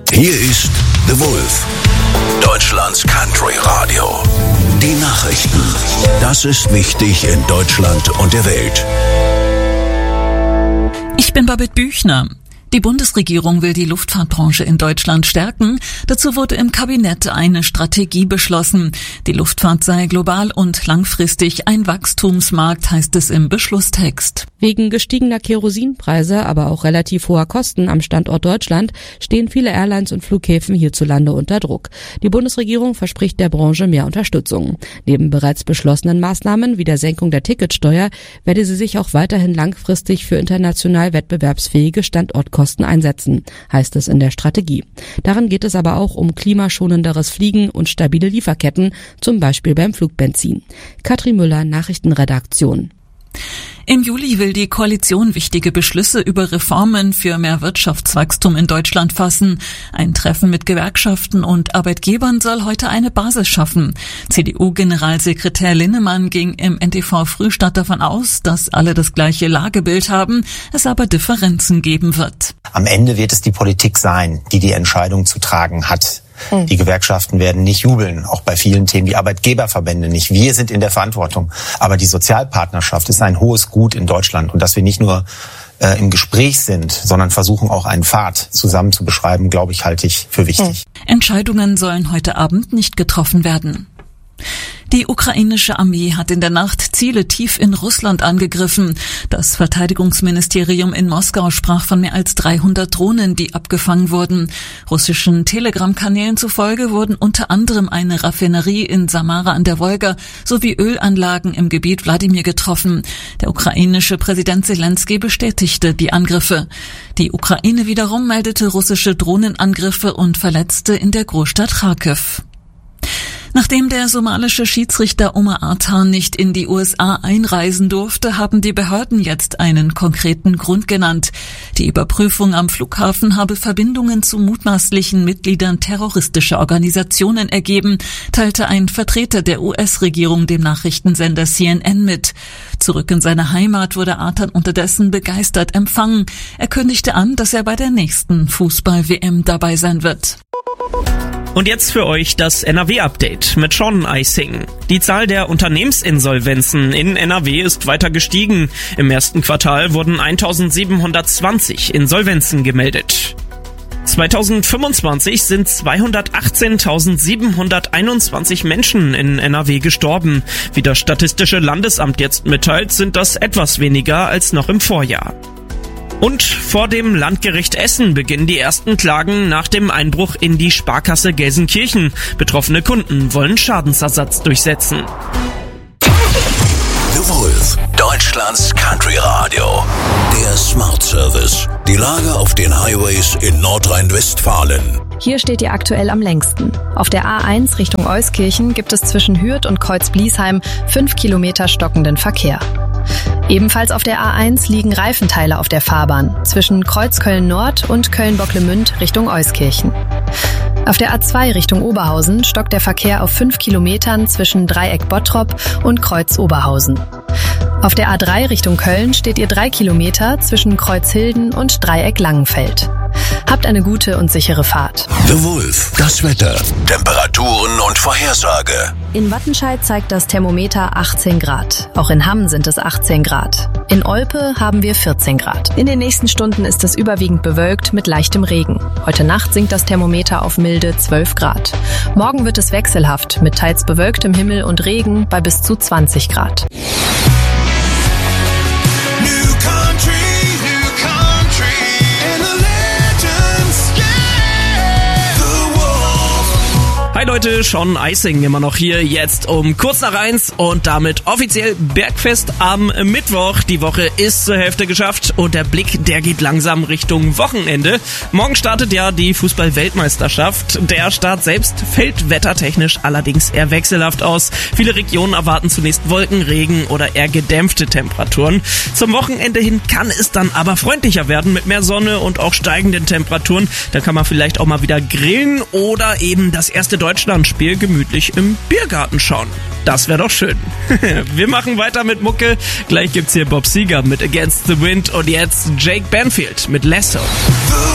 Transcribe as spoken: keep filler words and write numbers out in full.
Hier ist The Wolf, Deutschlands Country Radio. Die Nachrichten. Das ist wichtig in Deutschland und der Welt. Ich bin Babette Büchner. Die Bundesregierung will die Luftfahrtbranche in Deutschland stärken. Dazu wurde im Kabinett eine Strategie beschlossen. Die Luftfahrt sei global und langfristig ein Wachstumsmarkt, heißt es im Beschlusstext. Wegen gestiegener Kerosinpreise, aber auch relativ hoher Kosten am Standort Deutschland stehen viele Airlines und Flughäfen hierzulande unter Druck. Die Bundesregierung verspricht der Branche mehr Unterstützung. Neben bereits beschlossenen Maßnahmen wie der Senkung der Ticketsteuer werde sie sich auch weiterhin langfristig für international wettbewerbsfähige Standortkosten einsetzen, heißt es in der Strategie. Darin geht es aber auch um klimaschonenderes Fliegen und stabile Lieferketten, zum Beispiel beim Flugbenzin. Katrin Müller, Nachrichtenredaktion. Im Juli will die Koalition wichtige Beschlüsse über Reformen für mehr Wirtschaftswachstum in Deutschland fassen. Ein Treffen mit Gewerkschaften und Arbeitgebern soll heute eine Basis schaffen. C D U-Generalsekretär Linnemann ging im N T V-Frühstart davon aus, dass alle das gleiche Lagebild haben, es aber Differenzen geben wird. Am Ende wird es die Politik sein, die die Entscheidung zu tragen hat. Die Gewerkschaften werden nicht jubeln, auch bei vielen Themen, die Arbeitgeberverbände nicht. Wir sind in der Verantwortung. Aber die Sozialpartnerschaft ist ein hohes Gut in Deutschland. Und dass wir nicht nur äh, im Gespräch sind, sondern versuchen auch einen Pfad zusammen zu beschreiben, glaube ich, halte ich für wichtig. Entscheidungen sollen heute Abend nicht getroffen werden. Die ukrainische Armee hat in der Nacht Ziele tief in Russland angegriffen. Das Verteidigungsministerium in Moskau sprach von mehr als dreihundert Drohnen, die abgefangen wurden. Russischen Telegram-Kanälen zufolge wurden unter anderem eine Raffinerie in Samara an der Wolga sowie Ölanlagen im Gebiet Wladimir getroffen. Der ukrainische Präsident Zelensky bestätigte die Angriffe. Die Ukraine wiederum meldete russische Drohnenangriffe und Verletzte in der Großstadt Charkiw. Nachdem der somalische Schiedsrichter Omar Artan nicht in die U S A einreisen durfte, haben die Behörden jetzt einen konkreten Grund genannt. Die Überprüfung am Flughafen habe Verbindungen zu mutmaßlichen Mitgliedern terroristischer Organisationen ergeben, teilte ein Vertreter der U S-Regierung dem Nachrichtensender C N N mit. Zurück in seine Heimat wurde Artan unterdessen begeistert empfangen. Er kündigte an, dass er bei der nächsten Fußball-W M dabei sein wird. Und jetzt für euch das N R W-Update mit Sean Eising. Die Zahl der Unternehmensinsolvenzen in N R W ist weiter gestiegen. Im ersten Quartal wurden eintausendsiebenhundertzwanzig Insolvenzen gemeldet. zweitausendfünfundzwanzig sind zweihundertachtzehntausendsiebenhunderteinundzwanzig Menschen in N R W gestorben. Wie das Statistische Landesamt jetzt mitteilt, sind das etwas weniger als noch im Vorjahr. Und vor dem Landgericht Essen beginnen die ersten Klagen nach dem Einbruch in die Sparkasse Gelsenkirchen. Betroffene Kunden wollen Schadensersatz durchsetzen. The Wolf, Deutschlands Country Radio. Der Smart Service. Die Lage auf den Highways in Nordrhein-Westfalen. Hier steht ihr aktuell am längsten. Auf der A eins Richtung Euskirchen gibt es zwischen Hürth und Kreuz-Bliesheim fünf Kilometer stockenden Verkehr. Ebenfalls auf der A eins liegen Reifenteile auf der Fahrbahn zwischen Kreuzköln-Nord und Köln-Bocklemünd Richtung Euskirchen. Auf der A zwei Richtung Oberhausen stockt der Verkehr auf fünf Kilometern zwischen Dreieck Bottrop und Kreuz Oberhausen. Auf der A drei Richtung Köln steht ihr drei Kilometer zwischen Kreuzhilden und Dreieck Langenfeld. Habt eine gute und sichere Fahrt. The Wolf, das Wetter, Temperaturen und Vorhersage. In Wattenscheid zeigt das Thermometer achtzehn Grad. Auch in Hamm sind es achtzehn Grad. In Olpe haben wir vierzehn Grad. In den nächsten Stunden ist es überwiegend bewölkt mit leichtem Regen. Heute Nacht sinkt das Thermometer auf milde zwölf Grad. Morgen wird es wechselhaft mit teils bewölktem Himmel und Regen bei bis zu zwanzig Grad. Hi Leute, Sean Eising immer noch hier, jetzt um kurz nach eins und damit offiziell Bergfest am Mittwoch. Die Woche ist zur Hälfte geschafft und der Blick, der geht langsam Richtung Wochenende. Morgen startet ja die Fußball-Weltmeisterschaft. Der Start selbst fällt wettertechnisch allerdings eher wechselhaft aus. Viele Regionen erwarten zunächst Wolken, Regen oder eher gedämpfte Temperaturen. Zum Wochenende hin kann es dann aber freundlicher werden mit mehr Sonne und auch steigenden Temperaturen. Dann kann man vielleicht auch mal wieder grillen oder eben das erste Deutschlandspiel gemütlich im Biergarten schauen. Das wäre doch schön. Wir machen weiter mit Mucke. Gleich gibt's hier Bob Seger mit Against the Wind und jetzt Jake Banfield mit Lasso.